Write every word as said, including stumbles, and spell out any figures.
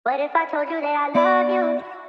What if I told you that I love you?